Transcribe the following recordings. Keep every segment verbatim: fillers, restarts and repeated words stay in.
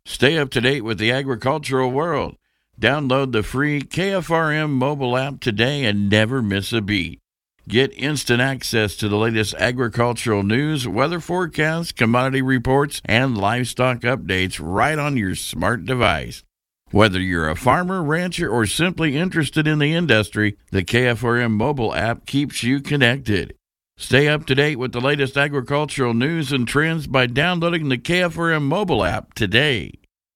Stay up to date with the agricultural world. Download the free K F R M mobile app today and never miss a beat. Get instant access to the latest agricultural news, weather forecasts, commodity reports, and livestock updates right on your smart device. Whether you're a farmer, rancher, or simply interested in the industry, the K F R M mobile app keeps you connected. Stay up to date with the latest agricultural news and trends by downloading the K F R M mobile app today.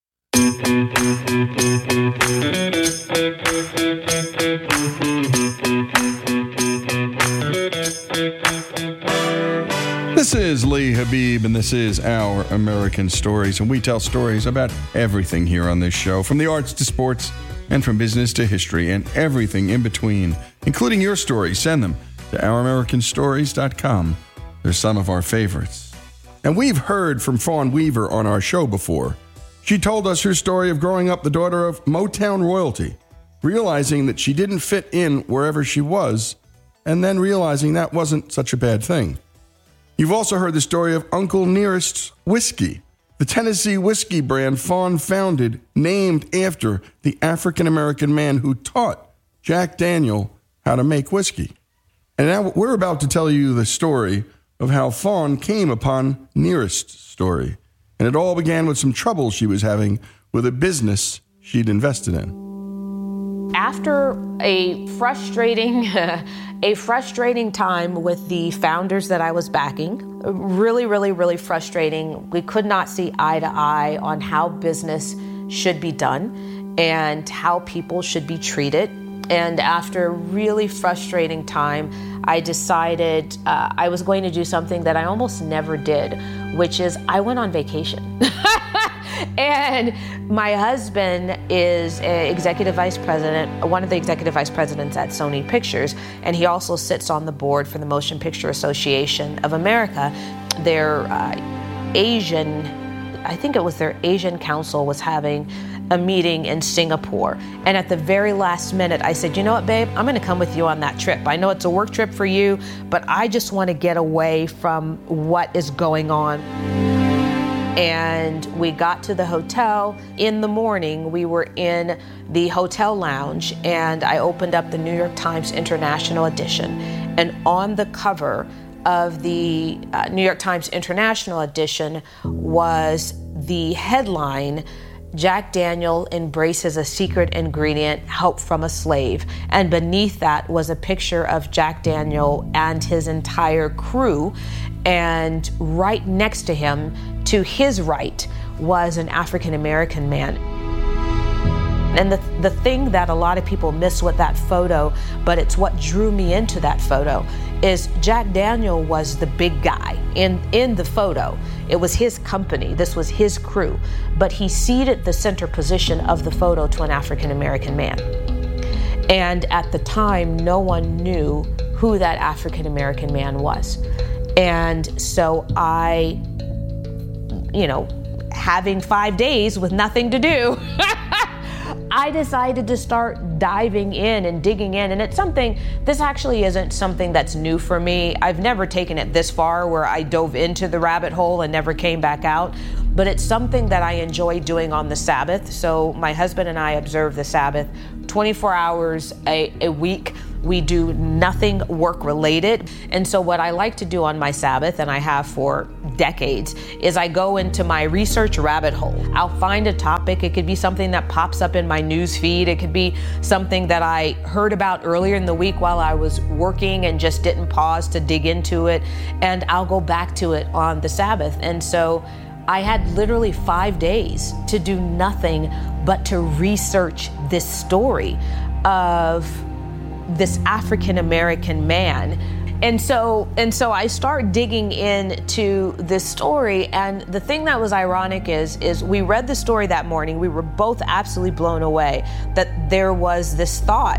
This is Lee Habib, and this is Our American Stories, and we tell stories about everything here on this show, from the arts to sports, and from business to history, and everything in between, including your stories. Send them to our american stories dot com. They're some of our favorites. And we've heard from Fawn Weaver on our show before. She told us her story of growing up the daughter of Motown royalty, realizing that she didn't fit in wherever she was, and then realizing that wasn't such a bad thing. You've also heard the story of Uncle Nearest's Whiskey, the Tennessee whiskey brand Fawn founded, named after the African-American man who taught Jack Daniel how to make whiskey. And now we're about to tell you the story of how Fawn came upon Nearest's story. And it all began with some trouble she was having with a business she'd invested in. After a frustrating, a frustrating time with the founders that I was backing, really, really, really frustrating. We could not see eye to eye on how business should be done and how people should be treated. And after a really frustrating time, I decided uh, I was going to do something that I almost never did, which is I went on vacation. And my husband is a executive vice president, one of the executive vice presidents at Sony Pictures, and he also sits on the board for the Motion Picture Association of America. Their uh, Asian, I think it was their Asian Council was having a meeting in Singapore. And at the very last minute, I said, you know what, babe, I'm going to come with you on that trip. I know it's a work trip for you, but I just want to get away from what is going on. And we got to the hotel. In the morning, we were in the hotel lounge, and I opened up the New York Times International Edition. And on the cover of the uh, New York Times International Edition was the headline, Jack Daniel embraces a secret ingredient, help from a slave. And beneath that was a picture of Jack Daniel and his entire crew. And right next to him, to his right, was an African-American man. And the, the thing that a lot of people miss with that photo, but it's what drew me into that photo, is Jack Daniel was the big guy in, in the photo. It was his company. This was his crew. But he ceded the center position of the photo to an African-American man. And at the time, no one knew who that African-American man was. And so I, you know, having five days with nothing to do, I decided to start diving in and digging in. And it's something, this actually isn't something that's new for me. I've never taken it this far where I dove into the rabbit hole and never came back out. But it's something that I enjoy doing on the Sabbath. So my husband and I observe the Sabbath twenty-four hours a, a week. We do nothing work related. And so what I like to do on my Sabbath, and I have for decades, is I go into my research rabbit hole. I'll find a topic. It could be something that pops up in my news feed. It could be something that I heard about earlier in the week while I was working and just didn't pause to dig into it. And I'll go back to it on the Sabbath. And so I had literally five days to do nothing but to research this story of this African-American man. And so and so I start digging into this story, and the thing that was ironic is is we read the story that morning. We were both absolutely blown away that there was this thought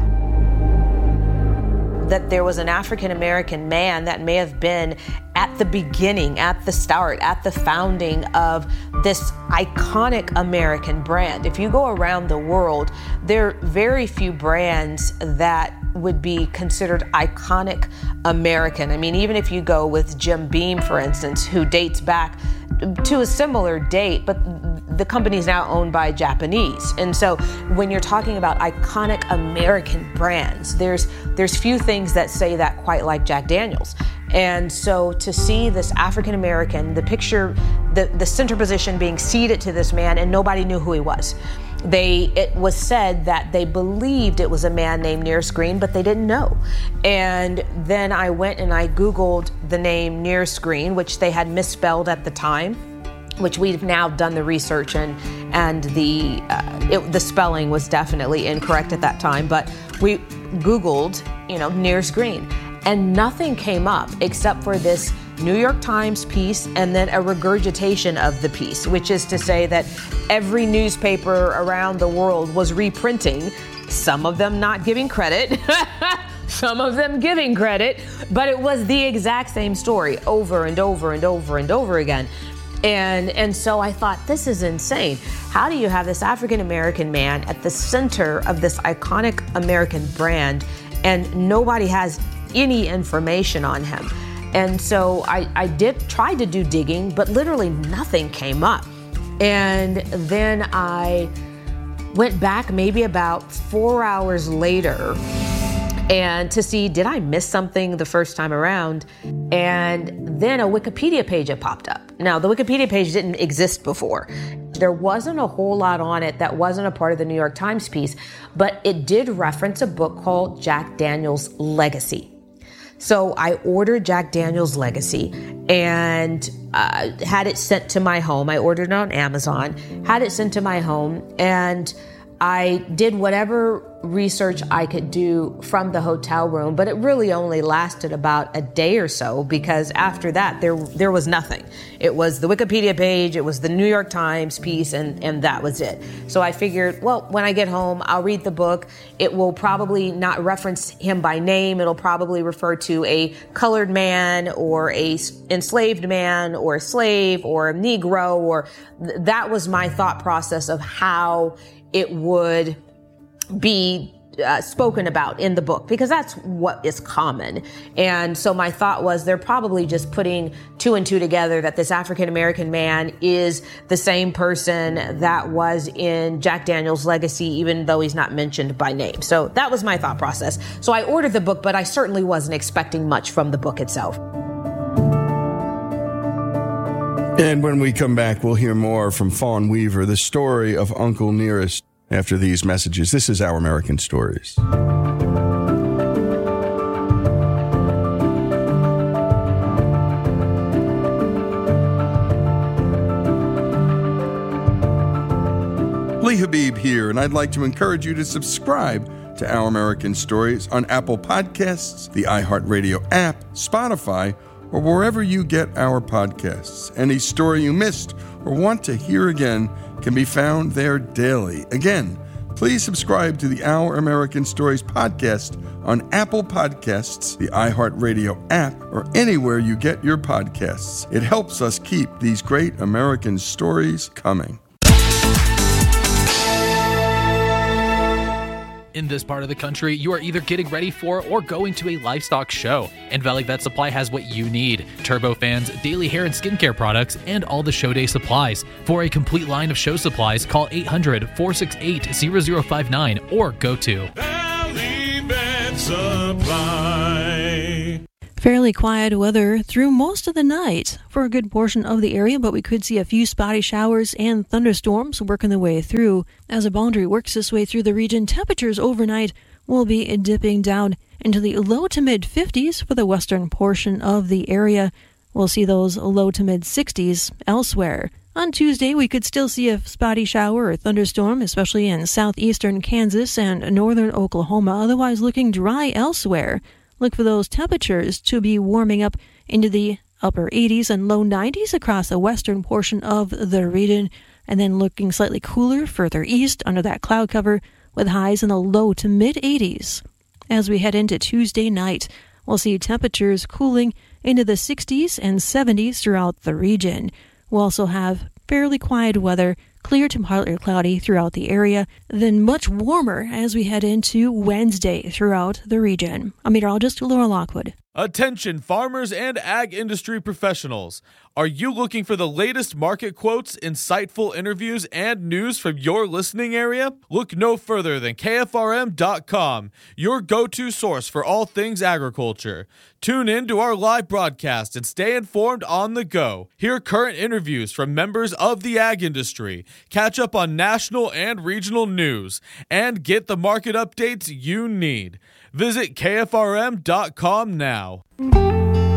that there was an African-American man that may have been at the beginning, at the start, at the founding of this iconic American brand. If you go around the world, there are very few brands that would be considered iconic American. I mean, even if you go with Jim Beam, for instance, who dates back to a similar date, but the company is now owned by Japanese. And so when you're talking about iconic American brands, there's there's few things that say that quite like Jack Daniel's. And so to see this African American, the picture, the, the center position being ceded to this man, and nobody knew who he was. They, it was said that they believed it was a man named Nearest Green, but they didn't know. And then I went and I Googled the name Nearest Green, which they had misspelled at the time, which we've now done the research, and and the uh, it, the spelling was definitely incorrect at that time. But we Googled, you know, Nearest Green, and nothing came up except for this New York Times piece and then a regurgitation of the piece, which is to say that every newspaper around the world was reprinting, some of them not giving credit, some of them giving credit, but it was the exact same story over and over and over and over again. And and so I thought, this is insane. How do you have this African American man at the center of this iconic American brand and nobody has any information on him? And so I, I did try to do digging, but literally nothing came up. And then I went back maybe about four hours later and to see, did I miss something the first time around? And then a Wikipedia page had popped up. Now, the Wikipedia page didn't exist before. There wasn't a whole lot on it that wasn't a part of the New York Times piece, but it did reference a book called Jack Daniel's Legacy. So I ordered Jack Daniel's Legacy and uh, had it sent to my home. I ordered it on Amazon, had it sent to my home, and I did whatever research I could do from the hotel room, but it really only lasted about a day or so because after that there there was nothing. It was the Wikipedia page, it was the New York Times piece, and, and that was it. So I figured, well, when I get home, I'll read the book. It will probably not reference him by name. It'll probably refer to a colored man or a enslaved man or a slave or a Negro, or th- that was my thought process of how it would be uh, spoken about in the book, because that's what is common. And so my thought was they're probably just putting two and two together, that this African American man is the same person that was in Jack Daniel's Legacy, even though he's not mentioned by name. So that was my thought process. So I ordered the book, but I certainly wasn't expecting much from the book itself. And when we come back, we'll hear more from Fawn Weaver, the story of Uncle Nearest, after these messages. This is Our American Stories. Lee Habib here, and I'd like to encourage you to subscribe to Our American Stories on Apple Podcasts, the iHeartRadio app, Spotify, or wherever you get our podcasts. Any story you missed or want to hear again can be found there daily. Again, please subscribe to the Our American Stories podcast on Apple Podcasts, the iHeartRadio app, or anywhere you get your podcasts. It helps us keep these great American stories coming. In this part of the country, you are either getting ready for or going to a livestock show, and Valley Vet Supply has what you need: turbofans, daily hair and skincare products, and all the show day supplies. For a complete line of show supplies, call eight hundred, four six eight, zero zero five nine or go to Valley Vet Supply. Fairly quiet weather through most of the night for a good portion of the area, but we could see a few spotty showers and thunderstorms working their way through. As a boundary works its way through the region, temperatures overnight will be dipping down into the low to mid fifties for the western portion of the area. We'll see those low to mid sixties elsewhere. On Tuesday, we could still see a spotty shower or thunderstorm, especially in southeastern Kansas and northern Oklahoma, otherwise looking dry elsewhere. Look for those temperatures to be warming up into the upper eighties and low nineties across the western portion of the region, and then looking slightly cooler further east under that cloud cover with highs in the low to mid eighties. As we head into Tuesday night, we'll see temperatures cooling into the sixties and seventies throughout the region. We'll also have fairly quiet weather clear to partly cloudy throughout the area, then much warmer as we head into Wednesday throughout the region. I'm meteorologist Laura Lockwood. Attention farmers and ag industry professionals. Are you looking for the latest market quotes, insightful interviews, and news from your listening area? Look no further than K F R M dot com, your go-to source for all things agriculture. Tune in to our live broadcast and stay informed on the go. Hear current interviews from members of the ag industry, catch up on national and regional news, and get the market updates you need. Visit K F R M dot com now.